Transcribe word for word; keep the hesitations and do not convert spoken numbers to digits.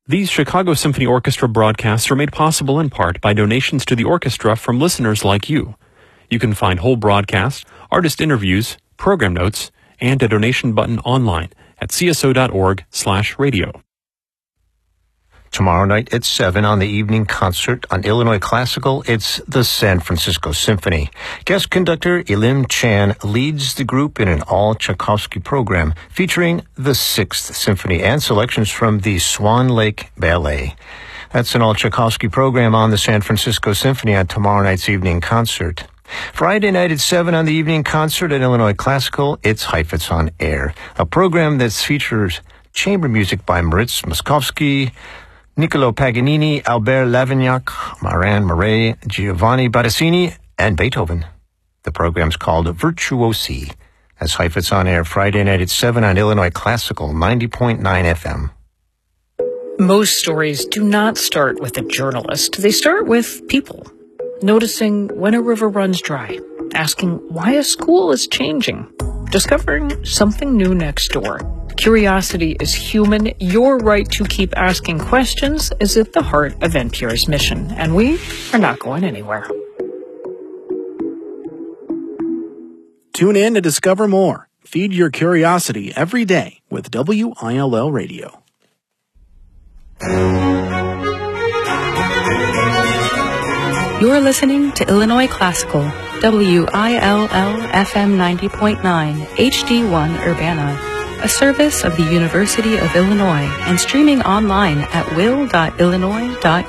These Chicago Symphony Orchestra broadcasts are made possible in part by donations to the orchestra from listeners like you. You can find whole broadcasts, artist interviews, program notes, and a donation button online at c s o dot org slash radio. Tomorrow night at seven on the evening concert on Illinois Classical, it's the San Francisco Symphony. Guest conductor Elim Chan leads the group in an all-Tchaikovsky program featuring the Sixth Symphony and selections from the Swan Lake Ballet. That's an all-Tchaikovsky program on the San Francisco Symphony on tomorrow night's evening concert. Friday night at seven on the evening concert at Illinois Classical, it's Heifetz on Air, a program that features chamber music by Moritz Moszkowski, Niccolo Paganini, Albert Lavignac, Marin Murray, Giovanni Battistini, and Beethoven. The program's called Virtuosi, as Heifetz on Air Friday night at seven on Illinois Classical ninety point nine F M. Most stories do not start with a journalist. They start with people. Noticing when a river runs dry, asking why a school is changing, discovering something new next door. Curiosity is human. Your right to keep asking questions is at the heart of N P R's mission, and we are not going anywhere. Tune in to discover more. Feed your curiosity every day with W I L L Radio. You're listening to Illinois Classical, W I L L F M ninety point nine, H D one Urbana, a service of the University of Illinois, and streaming online at will dot illinois dot